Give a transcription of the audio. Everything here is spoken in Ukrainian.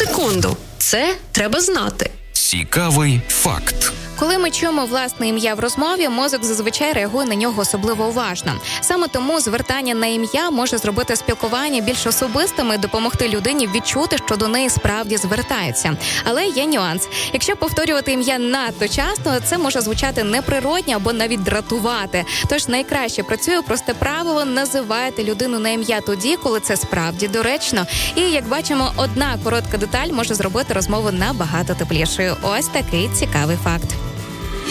секунду. Це треба знати. Цікавий факт. Коли ми чуємо власне ім'я в розмові, мозок зазвичай реагує на нього особливо уважно. Саме тому звертання на ім'я може зробити спілкування більш особистим і допомогти людині відчути, що до неї справді звертаються. Але є нюанс. Якщо повторювати ім'я надто часто, це може звучати неприродньо або навіть дратувати. Тож найкраще працює просте правило: називайте людину на ім'я тоді, коли це справді доречно. І, як бачимо, одна коротка деталь може зробити розмову набагато теплішою. Ось такий цікавий факт.